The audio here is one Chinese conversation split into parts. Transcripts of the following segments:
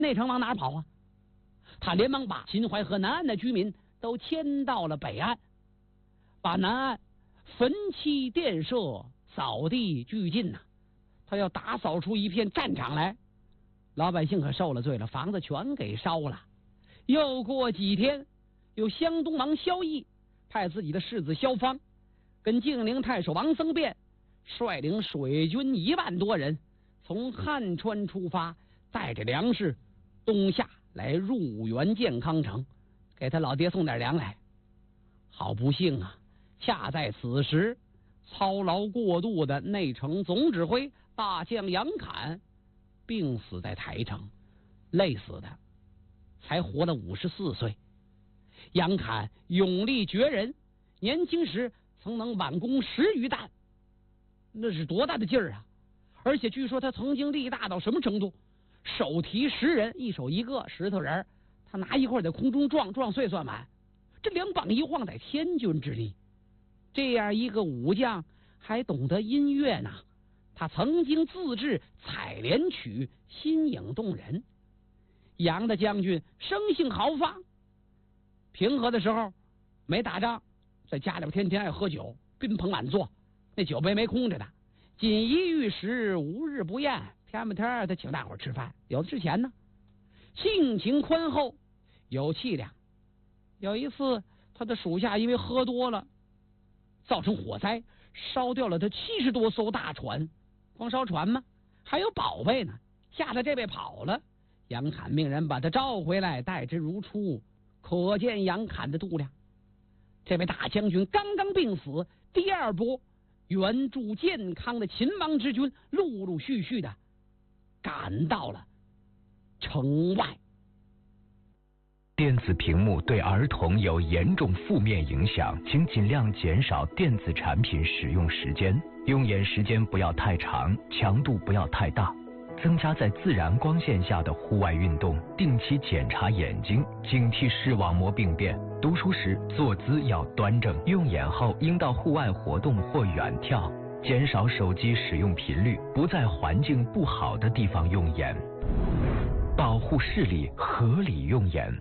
内城往哪儿跑啊？他连忙把秦淮河南岸的居民都迁到了北岸，把南岸焚漆电设，扫地俱进呐。他要打扫出一片战场来。老百姓可受了罪了，房子全给烧了。又过几天，有湘东王萧绎派自己的世子萧芳跟晋陵太守王僧辩率领水军1万多人，从汉川出发，带着粮食东下来入援建康城，给他老爹送点粮来。好不幸啊，恰在此时，操劳过度的内城总指挥大将杨侃病死在台城，累死的，才活了54岁。杨侃勇力绝人，年轻时曾能挽弓10余弹，那是多大的劲儿啊！而且据说他曾经力大到什么程度，手提10人，一手一个石头人，他拿一块在空中撞碎算完，这2膀一晃，在天军之力。这样一个武将还懂得音乐呢，他曾经自制采莲曲，新颖动人。杨的将军生性豪放，平和的时候没打仗，在家里边天天爱喝酒，宾朋满座，那酒杯没空着的，锦衣玉食，无日不宴，天不天他请大伙吃饭。有的之前呢，性情宽厚，有气量。有一次他的属下因为喝多了，造成火灾，烧掉了他70多艘大船。光烧船吗？还有宝贝呢，吓得这位跑了。杨侃命人把他召回来，待之如初，可见杨侃的度量。这位大将军刚刚病死，第2波援助建康的秦王之军陆陆续续的赶到了城外。 电子屏幕对儿童有严重负面影响，请尽量减少电子产品使用时间，用眼时间不要太长，强度不要太大，增加在自然光线下的户外运动，定期检查眼睛，警惕视网膜病变。读书时坐姿要端正，用眼后应到户外活动或远眺，减少手机使用频率，不在环境不好的地方用眼，保护视力，合理用眼。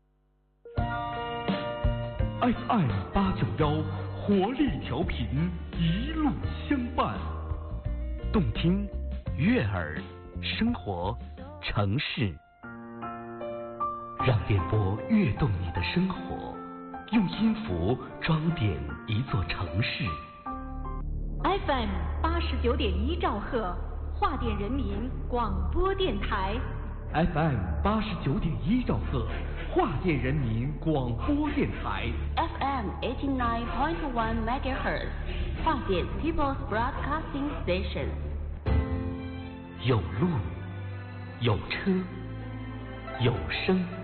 FM 891活力调频，一路相伴， 动听、悦耳、生活、城市，让电波跃动你的生活，用音符装点一座城市。 FM 89.1兆赫，华电人民广播电台。 FM 89.1兆赫，华电人民广播电台。 FM 89.1 MHz， 华电 People's Broadcasting Station。 有路，有车，有声。